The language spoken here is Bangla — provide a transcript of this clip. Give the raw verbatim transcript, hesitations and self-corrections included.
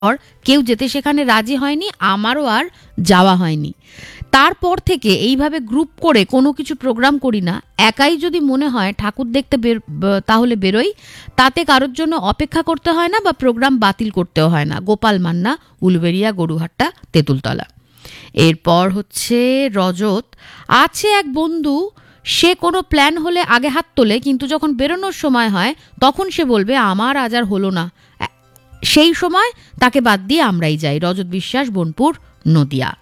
পর কেউ যেতে সেখানে রাজি হয়নি, আমারও আর যাওয়া হয়নি। তারপর থেকে এইভাবে গ্রুপ করে কোনো কিছু প্রোগ্রাম করি না। একাই যদি মনে হয় ঠাকুর দেখতে বের তাহলে বেরোই, তাতে কারোর জন্য অপেক্ষা করতে হয় না বা প্রোগ্রাম বাতিল করতেও হয় না। গোপাল মান্না, উলুবেড়িয়া, গরুহাট্টা, তেঁতুলতলা। এরপর হচ্ছে রজত। আছে এক বন্ধু, সে কোনো প্ল্যান হলে আগে হাত তোলে, কিন্তু যখন বেরোনোর সময় হয় তখন সে বলবে আমার আজ আর হলো না। সেই সময় তাকে বাদ দিয়ে আমরাই যাই। রজত বিশ্বাস, বোনপুর, নদিয়া।